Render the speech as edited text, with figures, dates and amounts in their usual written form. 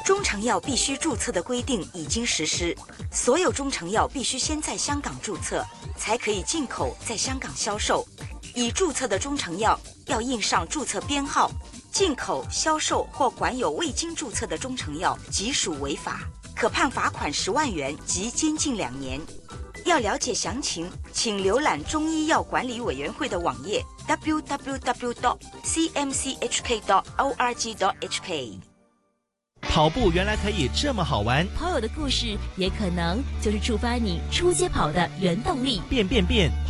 中成药必须注册的规定已经实施，所有中成药必须先在香港注册，才可以进口在香港销售。已注册的中成药要印上注册编号，进口、销售或管有未经注册的中成药即属违法，可判罚款10万元及监禁2年。要了解详情，请浏览中医药管理委员会的网页 www.cmchk.org.hk。 跑步原来可以这么好玩， 跑友的故事也可能就是触发你出街跑的原动力。 变